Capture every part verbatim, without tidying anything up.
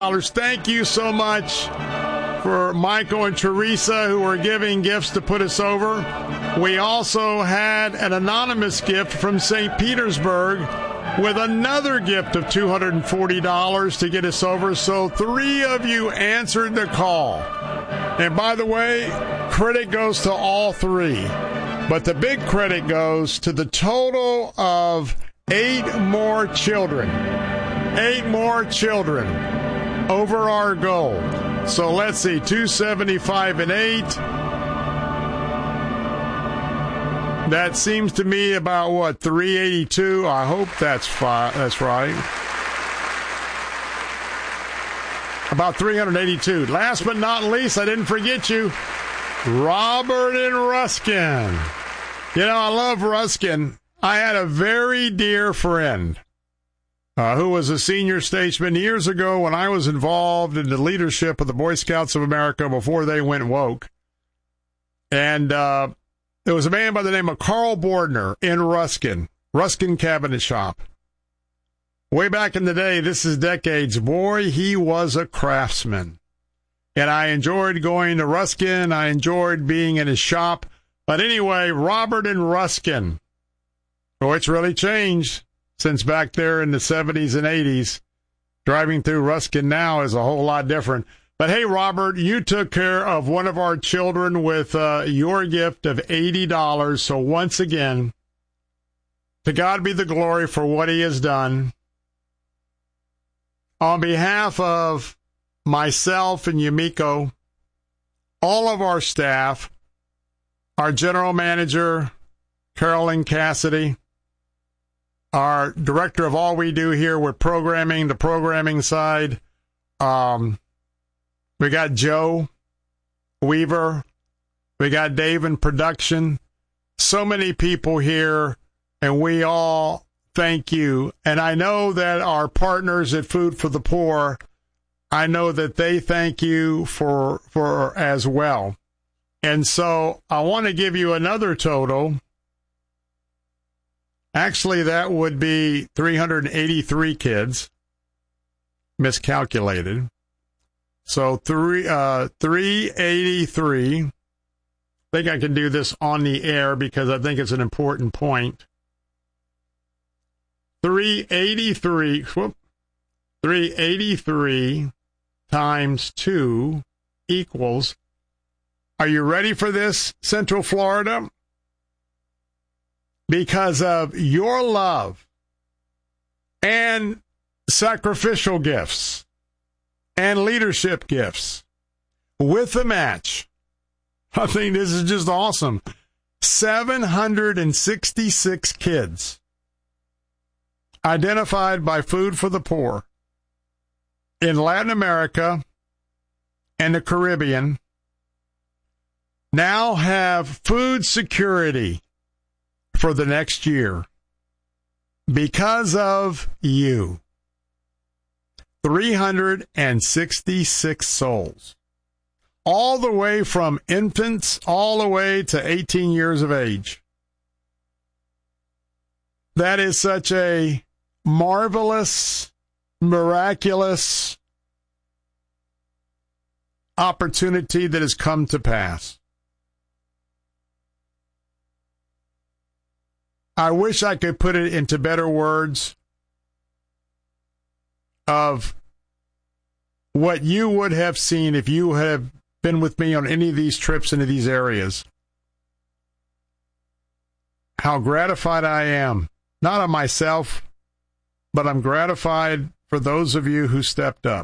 Thank you so much for Michael and Teresa who are giving gifts to put us over. We also had an anonymous gift from Saint Petersburg with another gift of two hundred forty dollars to get us over. So three of you answered the call. And by the way, credit goes to all three. But the big credit goes to the total of eight more children. Eight more children over our goal. So let's see, two seventy-five and eight. That seems to me about, what, three eighty-two? I hope that's fi- that's right. About three eighty-two. Last but not least, I didn't forget you, Robert and Ruskin. You know, I love Ruskin. I had a very dear friend uh, who was a senior statesman years ago when I was involved in the leadership of the Boy Scouts of America before they went woke. And uh, there was a man by the name of Carl Bordner in Ruskin, Ruskin Cabinet Shop. Way back in the day, this is decades, boy, he was a craftsman. And I enjoyed going to Ruskin. I enjoyed being in his shop. But anyway, Robert and Ruskin. Oh, it's really changed since back there in the seventies and eighties. Driving through Ruskin now is a whole lot different. But hey, Robert, you took care of one of our children with uh, your gift of eighty dollars. So once again, to God be the glory for what he has done. On behalf of myself and Yumiko, all of our staff, our general manager, Carolyn Cassidy, our director of all we do here with programming, the programming side, um, we got Joe Weaver, we got Dave in production, so many people here, and we all thank you. And I know that our partners at Food for the Poor, I know that they thank you for for as well. And so I want to give you another total. Actually, that would be three hundred eighty-three kids, miscalculated. So three, uh, three eighty-three. I think I can do this on the air because I think it's an important point. three eighty-three, whoop, three eighty-three times two equals, are you ready for this, Central Florida? Because of your love and sacrificial gifts and leadership gifts with the match, I think this is just awesome. seven hundred sixty-six kids identified by Food for the Poor in Latin America and the Caribbean now have food security for the next year because of you. three hundred sixty-six souls, all the way from infants all the way to eighteen years of age. That is such a marvelous, miraculous opportunity that has come to pass. I wish I could put it into better words of what you would have seen if you had been with me on any of these trips into these areas. How gratified I am, not on myself, but I'm gratified for those of you who stepped up.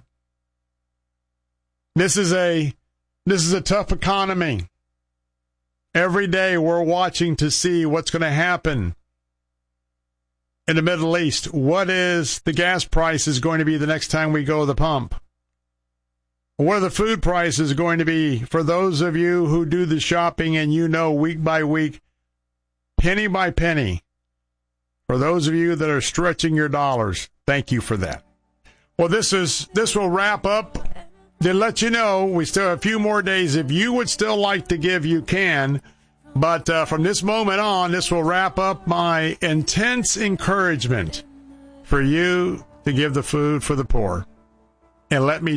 This is a this is a tough economy. Every day we're watching to see what's going to happen in the Middle East. What is the gas prices going to be the next time we go to the pump? What are the food prices going to be for those of you who do the shopping and you know week by week, penny by penny? For those of you that are stretching your dollars, thank you for that. Well, this is this will wrap up. To let you know, we still have a few more days. If you would still like to give, you can. But uh, from this moment on, this will wrap up my intense encouragement for you to give the Food for the Poor. and let me